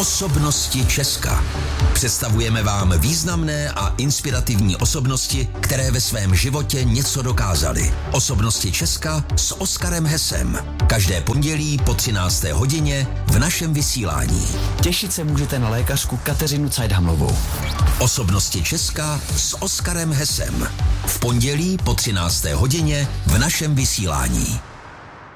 Osobnosti Česka. Představujeme vám významné a inspirativní osobnosti, které ve svém životě něco dokázaly. Osobnosti Česka s Oskarem Hesem. Každé pondělí po 13. hodině v našem vysílání. Těšit se můžete na lékařku Kateřinu Cajdhamlovou. Osobnosti Česka s Oskarem Hesem. V pondělí po 13. hodině v našem vysílání.